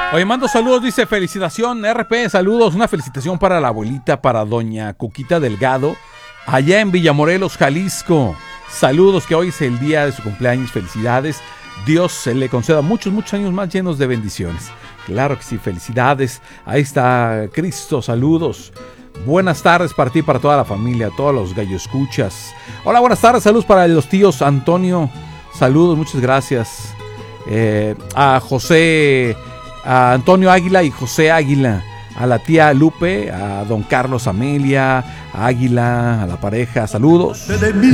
Oye, mando saludos, dice felicitación, RP, saludos, una felicitación para la abuelita, para doña Cuquita Delgado, allá en Villamorelos, Jalisco. Saludos, que hoy es el día de su cumpleaños, felicidades. Dios se le conceda muchos, muchos años más llenos de bendiciones. Claro que sí, felicidades. Ahí está Cristo, saludos. Buenas tardes para ti, para toda la familia, todos los gallo escuchas. Hola, buenas tardes, saludos para los tíos Antonio. Saludos, muchas gracias. A José, a Antonio Águila y José Águila. A la tía Lupe, a don Carlos Amelia, a Águila, a la pareja, saludos.